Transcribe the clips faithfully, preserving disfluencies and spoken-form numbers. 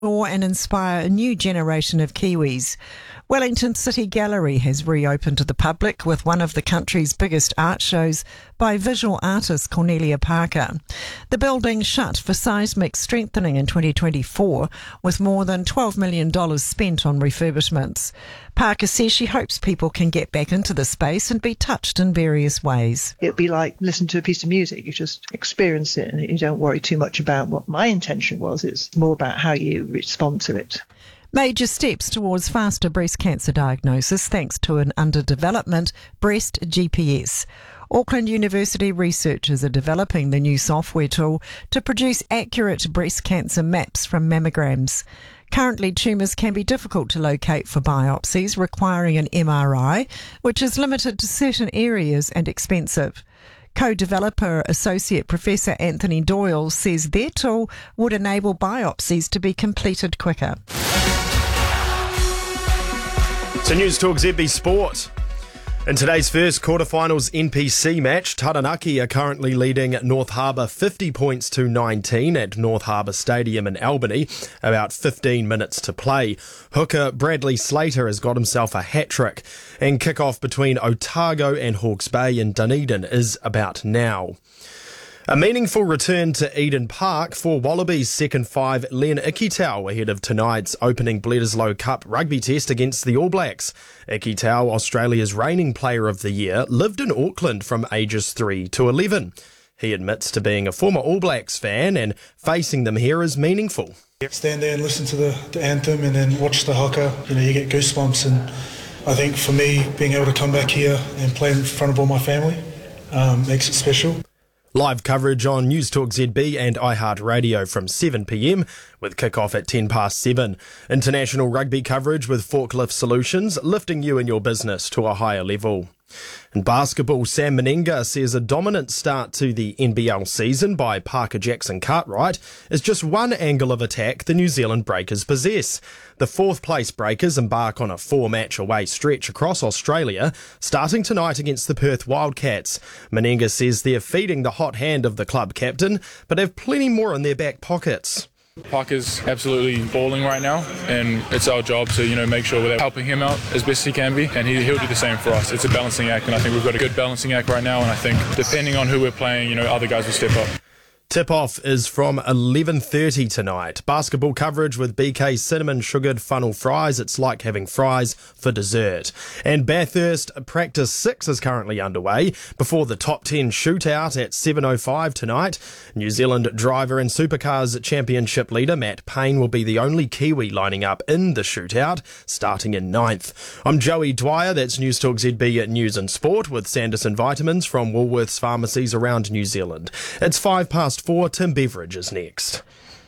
and inspire a new generation of Kiwis. Wellington City Gallery has reopened to the public with one of the country's biggest art shows by visual artist Cornelia Parker. The building shut for seismic strengthening in twenty twenty-four, with more than twelve million dollars spent on refurbishments. Parker says she hopes people can get back into the space and be touched in various ways. It'd be like listening to a piece of music. You just experience it and you don't worry too much about what my intention was. It's more about how you respond to it. Major steps towards faster breast cancer diagnosis thanks to an under-development breast G P S. Auckland University researchers are developing the new software tool to produce accurate breast cancer maps from mammograms. Currently, tumours can be difficult to locate for biopsies, requiring an M R I, which is limited to certain areas and expensive. Co-developer Associate Professor Anthony Doyle says their tool would enable biopsies to be completed quicker. So News Talk Z B Sport. In today's first quarterfinals N P C match, Taranaki are currently leading North Harbour fifty points to nineteen at North Harbour Stadium in Albany, about fifteen minutes to play. Hooker Bradley Slater has got himself a hat-trick, and kick-off between Otago and Hawke's Bay in Dunedin is about now. A meaningful return to Eden Park for Wallabies second five Len Ikitau ahead of tonight's opening Bledisloe Cup rugby test against the All Blacks. Ikitau, Australia's reigning player of the year, lived in Auckland from ages three to eleven. He admits to being a former All Blacks fan and facing them here is meaningful. Stand there and listen to the, the anthem and then watch the haka, you know, you get goosebumps, and I think for me, being able to come back here and play in front of all my family um, makes it special. Live coverage on News Talk Z B and iHeartRadio from seven p m with kick-off at ten past seven. International rugby coverage with Forklift Solutions, lifting you and your business to a higher level. In basketball, Sam Meninga says a dominant start to the N B L season by Parker Jackson Cartwright is just one angle of attack the New Zealand Breakers possess. The fourth place Breakers embark on a four-match away stretch across Australia, starting tonight against the Perth Wildcats. Meninga says they're feeding the hot hand of the club captain, but have plenty more in their back pockets. Parker's absolutely balling right now, and it's our job to, you know, make sure we're helping him out as best he can be, and he, he'll do the same for us. It's a balancing act, and I think we've got a good balancing act right now, and I think depending on who we're playing, you know, other guys will step up. Tip-off is from eleven thirty tonight. Basketball coverage with B K's cinnamon sugared funnel fries. It's like having fries for dessert. And Bathurst Practice six is currently underway before the top ten shootout at seven oh five tonight. New Zealand driver and supercars championship leader Matt Payne will be the only Kiwi lining up in the shootout, starting in ninth. I'm Joey Dwyer. That's News Talk Z B News and Sport with Sanderson Vitamins from Woolworths pharmacies around New Zealand. It's five past four. Tim Beveridge is next.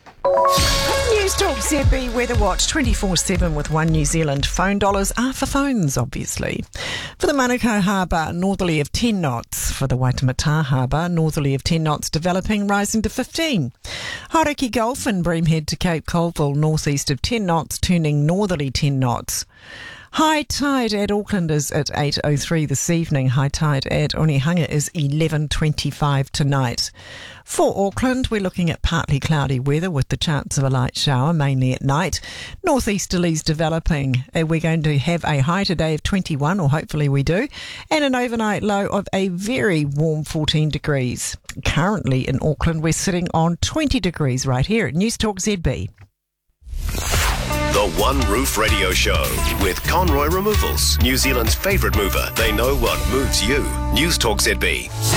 News Talk Z B Weather Watch twenty-four seven with One New Zealand. Phone dollars are for phones, obviously. For the Manukau Harbour, northerly of ten knots. For the Waitemata Harbour, northerly of ten knots developing, rising to fifteen. Hauraki Gulf and Breamhead to Cape Colville, northeast of ten knots, turning northerly ten knots. High tide at Auckland is at eight oh three this evening. High tide at Onehunga is eleven twenty-five tonight. For Auckland, we're looking at partly cloudy weather with the chance of a light shower, mainly at night. Northeasterlies developing. We're going to have a high today of twenty-one, or hopefully we do, and an overnight low of a very warm fourteen degrees. Currently in Auckland, we're sitting on twenty degrees right here at News Talk Z B. The One Roof Radio Show with Conroy Removals, New Zealand's favourite mover. They know what moves you. News Talk Z B.